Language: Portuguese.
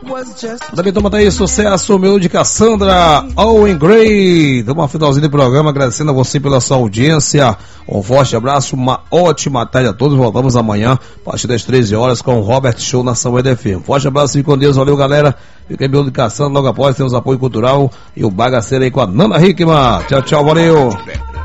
Também toma aí sucesso, meu de Cassandra, Owen Gray. Uma finalzinho do programa, agradecendo a você pela sua audiência. Um forte abraço, uma ótima tarde a todos. Voltamos amanhã, a partir das 13 horas, com o Robert Show na São EDF. Um forte abraço, fique com Deus, valeu galera. Fica aí, meu de Cassandra, logo após temos apoio cultural e o bagaceiro aí com a Nana Hickman. Tchau, tchau, valeu.